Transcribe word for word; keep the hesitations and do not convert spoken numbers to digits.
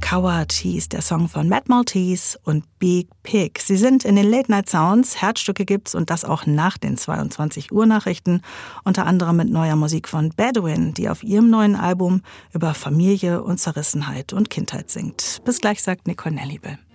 Coward hieß der Song von Mad Maltese und Big Pig. Sie sind in den Late Night Sounds. Herzstücke gibt's und das auch nach den zweiundzwanzig Uhr Nachrichten. Unter anderem mit neuer Musik von Bedouin, die auf ihrem neuen Album über Familie und Zerrissenheit und Kindheit singt. Bis gleich, sagt Nicole Nelliebel.